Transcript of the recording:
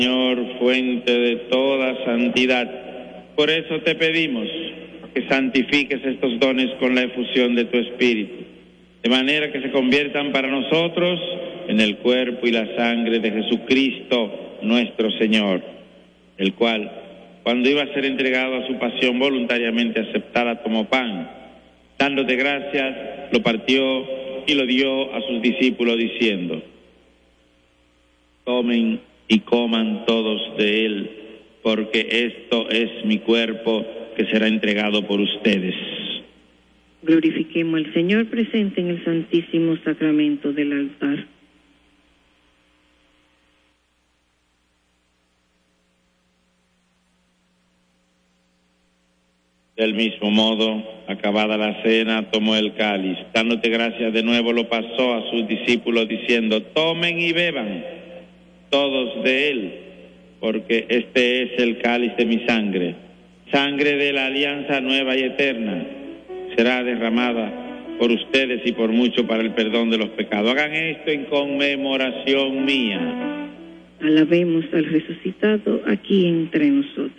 Señor, fuente de toda santidad. Por eso te pedimos que santifiques estos dones con la efusión de tu Espíritu, de manera que se conviertan para nosotros en el cuerpo y la sangre de Jesucristo nuestro Señor, el cual, cuando iba a ser entregado a su pasión voluntariamente aceptada, tomó pan, dándote gracias, lo partió y lo dio a sus discípulos diciendo: tomen y coman todos de él, porque esto es mi cuerpo que será entregado por ustedes. Glorifiquemos al Señor presente en el Santísimo Sacramento del altar. Del mismo modo, acabada la cena, tomó el cáliz, dándote gracias de nuevo, lo pasó a sus discípulos diciendo: tomen y beban todos de él, porque este es el cáliz de mi sangre, sangre de la alianza nueva y eterna, será derramada por ustedes y por mucho para el perdón de los pecados. Hagan esto en conmemoración mía. Alabemos al resucitado aquí entre nosotros.